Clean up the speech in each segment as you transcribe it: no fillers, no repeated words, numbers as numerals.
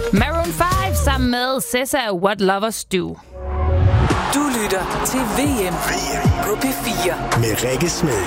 Maroon 5 sammen med SZA What Lovers Do. Du lytter til VM på P4 med Rikke Smed.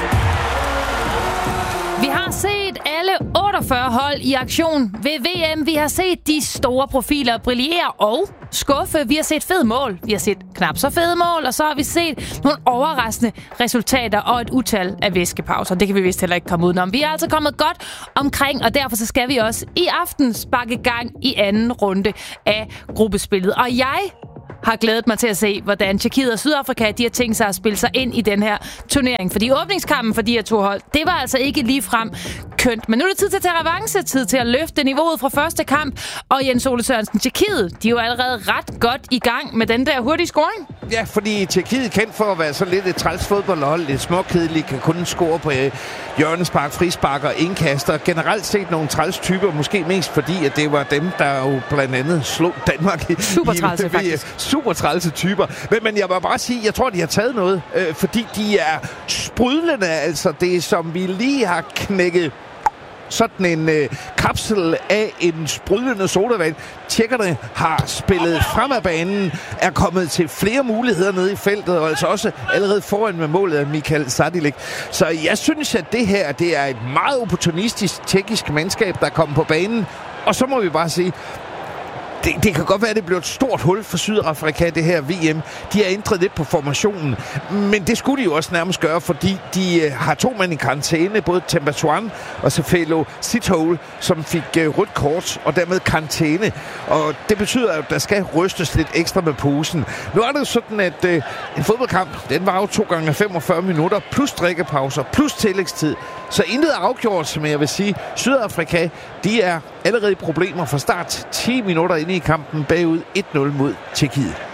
Vi har set alle 48 hold i aktion ved VM. Vi har set de store profiler brillere og skuffe. Vi har set fede mål. Vi har set knap så fede mål. Og så har vi set nogle overraskende resultater og et utal af væskepauser. Det kan vi vist heller ikke komme udenom. Vi er altså kommet godt omkring, og derfor så skal vi også i aften sparke gang i anden runde af gruppespillet. Og jeg har glædet mig til at se, hvordan Tjekkiet og Sydafrika de har tænkt sig at spille sig ind i den her turnering. Fordi åbningskampen for de her to hold, det var altså ikke ligefrem kønt. Men nu er det tid til at tage revanche, tid til at løfte niveauet fra første kamp. Og Jens Ole Sørensen, Tjekkiet, de er jo allerede ret godt i gang med den der hurtige scoring. Ja, fordi Tjekkiet er kendt for at være så lidt et træls fodboldhold, lidt småkedeligt, kan kun score på hjørnespark, frispark og indkaster. Generelt set nogle træls typer, måske mest fordi, at det var dem, der jo blandt andet slog Danmark i super trælse, faktisk. Super trælse typer. Men jeg må bare sige, jeg tror, de har taget noget, fordi de er sprudlende. Altså det, som vi lige har knækket sådan en kapsel af en sprudlende sodavand. Tjekkerne har spillet frem af banen, er kommet til flere muligheder nede i feltet, og altså også allerede foran med målet af Michael Sadilik. Så jeg synes, at det her, det er et meget opportunistisk tjekkisk mandskab, der er kommet på banen. Og så må vi bare sige, det kan godt være, at det bliver et stort hul for Sydafrika, det her VM. De har ændret lidt på formationen, men det skulle de jo også nærmest gøre, fordi de har 2 mænd i karantæne, både Tempatuan og Sefelo Sithole, som fik rødt kort og dermed karantæne. Og det betyder, at der skal rystes lidt ekstra med posen. Nu er det jo sådan, at en fodboldkamp, den var jo 2 gange 45 minutter, plus drikkepauser, plus tillægstid. Så intet er afgjort, som jeg vil sige. Sydafrika, de er allerede i problemer fra start 10 minutter inde i kampen bagud 1-0 mod Tjekkiet.